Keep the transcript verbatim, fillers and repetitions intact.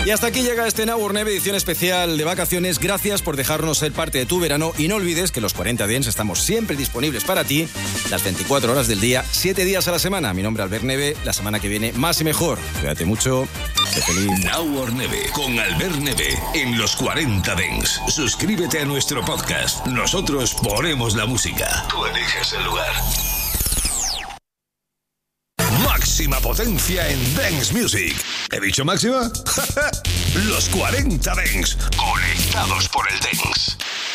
Y hasta aquí llega este Now or Never edición especial de vacaciones. Gracias por dejarnos ser parte de tu verano y no olvides que los cuarenta Dents estamos siempre disponibles para ti las veinticuatro horas del día, siete días a la semana. Mi nombre es Albert Neve, la semana que viene más y mejor. Cuídate mucho, sé feliz. Now or Never con Albert Neve en los cuarenta Dents. Suscríbete a nuestro podcast. Nosotros ponemos la música. Tú eliges el lugar. Máxima potencia en Dance Music. ¿He dicho máxima? Los cuarenta Dents, conectados por el Dance.